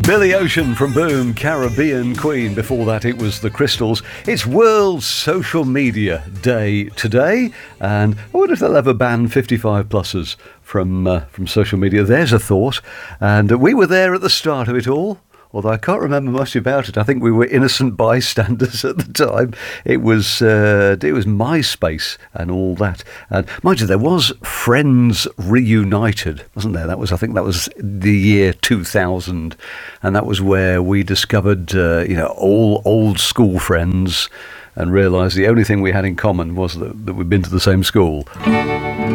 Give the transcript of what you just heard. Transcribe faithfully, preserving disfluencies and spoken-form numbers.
Billy Ocean from Boom, Caribbean Queen. Before that, it was the Crystals. It's World Social Media Day today, and I wonder if they'll ever ban fifty-five plussers from uh, from social media. There's a thought. And uh, we were there at the start of it all. Although I can't remember much about it. I think we were innocent bystanders at the time. It was uh, it was MySpace and all that. And mind you, there was Friends Reunited, wasn't there? That was, I think, that was the year two thousand, and that was where we discovered, uh, you know, all old school friends, and realised the only thing we had in common was that, that we'd been to the same school.